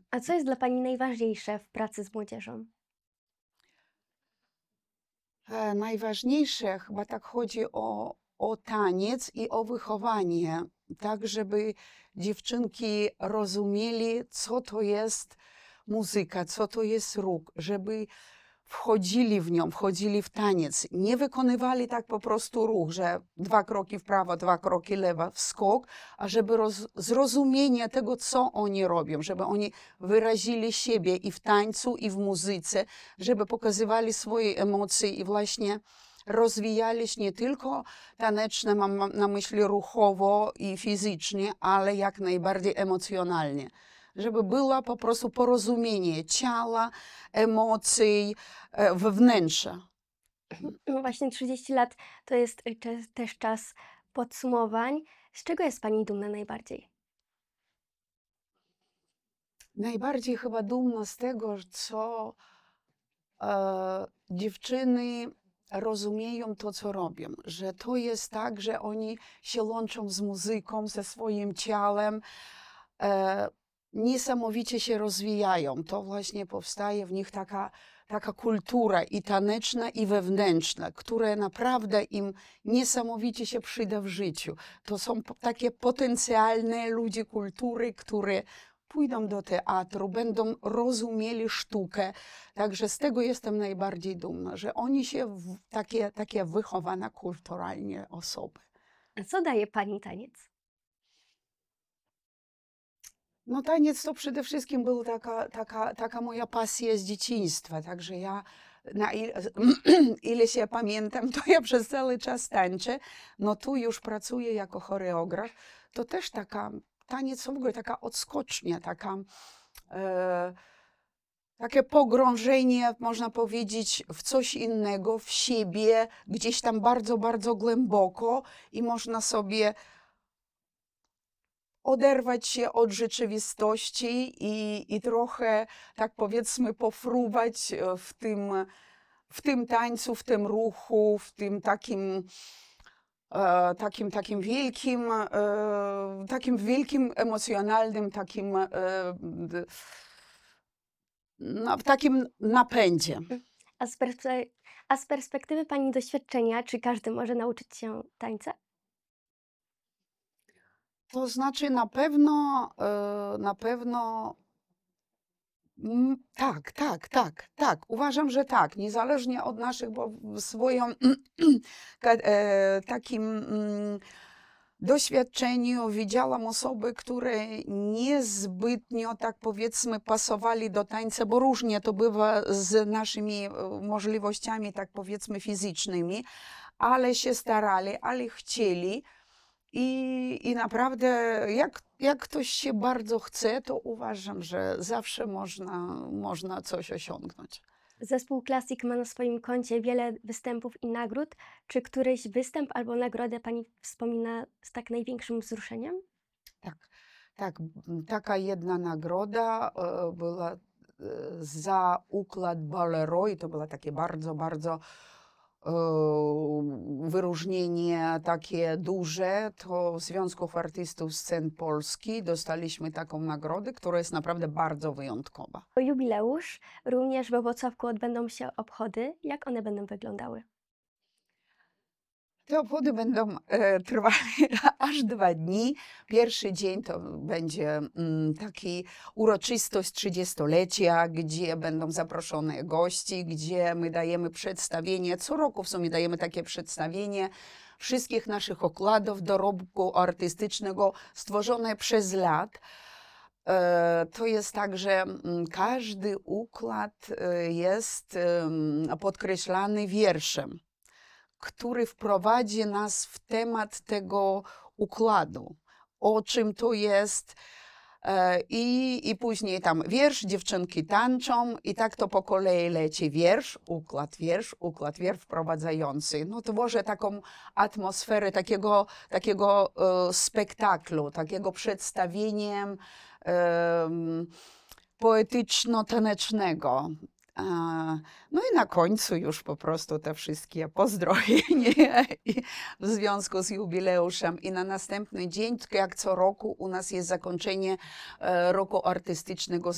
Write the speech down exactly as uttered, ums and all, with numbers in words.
A co jest dla pani najważniejsze w pracy z młodzieżą? E, najważniejsze chyba tak chodzi o, o taniec i o wychowanie, tak żeby dziewczynki rozumieli, co to jest muzyka, co to jest ruch, żeby wchodzili w nią, wchodzili w taniec. Nie wykonywali tak po prostu ruch, że dwa kroki w prawo, dwa kroki lewo, skok, a żeby roz, zrozumienie tego, co oni robią, żeby oni wyrazili siebie i w tańcu, i w muzyce, żeby pokazywali swoje emocje i właśnie rozwijali się nie tylko taneczne, mam na myśli ruchowo i fizycznie, ale jak najbardziej emocjonalnie. Żeby było po prostu porozumienie ciała, emocji, e, wewnętrza. No właśnie trzydzieści lat to jest y, cze- też czas podsumowań. Z czego jest pani dumna najbardziej? Najbardziej chyba dumna z tego, co e, dziewczyny rozumieją to, co robią, że to jest tak, że oni się łączą z muzyką, ze swoim ciałem, e, niesamowicie się rozwijają. To właśnie powstaje w nich taka, taka kultura i taneczna, i wewnętrzna, która naprawdę im niesamowicie się przyda w życiu. To są po- takie potencjalne ludzie kultury, które pójdą do teatru, będą rozumieli sztukę. Także z tego jestem najbardziej dumna, że oni się w takie, takie wychowane kulturalnie osoby. A co daje pani taniec? No taniec to przede wszystkim była taka, taka, taka moja pasja z dzieciństwa, także ja na ile, ile się pamiętam, to ja przez cały czas tańczę. No tu już pracuję jako choreograf, to też taka, taniec to w ogóle taka odskocznia, taka, e, takie pogrążenie, można powiedzieć, w coś innego, w siebie, gdzieś tam bardzo, bardzo głęboko i można sobie oderwać się od rzeczywistości i, i trochę, tak powiedzmy, pofruwać e, w tym, w tym tańcu, w tym ruchu, w tym takim, e, takim, takim wielkim, e, takim wielkim emocjonalnym, takim, e, d- no, w takim napędzie. Mm. A z, perspe- a z perspektywy pani doświadczenia, czy każdy może nauczyć się tańca? To znaczy na pewno, e, na pewno Mm, tak, tak, tak, tak. Uważam, że tak. Niezależnie od naszych, bo w swoim ka- e, takim mm, doświadczeniu widziałam osoby, które niezbytnio, tak powiedzmy, pasowali do tańca, bo różnie to bywa z naszymi e, możliwościami, tak powiedzmy, fizycznymi, ale się starali, ale chcieli. I, I naprawdę, jak, jak ktoś się bardzo chce, to uważam, że zawsze można, można coś osiągnąć. Zespół Classic ma na swoim koncie wiele występów i nagród. Czy któryś występ albo nagrodę pani wspomina z tak największym wzruszeniem? Tak, tak, m, taka jedna nagroda e, była e, za układ Bolero i to było takie bardzo, bardzo e, wyróżnienie takie duże. To Związków Artystów Scen Polski dostaliśmy taką nagrodę, która jest naprawdę bardzo wyjątkowa. O jubileusz, również we Włocławku odbędą się obchody. Jak one będą wyglądały? Te obchody będą e, trwały aż dwa dni. Pierwszy dzień to będzie mm, taki uroczystość trzydziestolecia, gdzie będą zaproszone gości, gdzie my dajemy przedstawienie. Co roku w sumie dajemy takie przedstawienie wszystkich naszych okładów dorobku artystycznego stworzone przez lat. E, To jest tak, że mm, każdy układ e, jest em, podkreślany wierszem, który wprowadzi nas w temat tego układu, o czym to jest. E, I, I później tam wiersz, dziewczynki tańczą i tak to po kolei leci wiersz, układ, wiersz, układ, wiersz wprowadzający. No to może taką atmosferę takiego, takiego e, spektaklu, takiego przedstawieniem em, poetyczno-tanecznego. A, No i na końcu już po prostu te wszystkie pozdrowienia i w związku z jubileuszem. I na następny dzień, tak jak co roku, u nas jest zakończenie e, roku artystycznego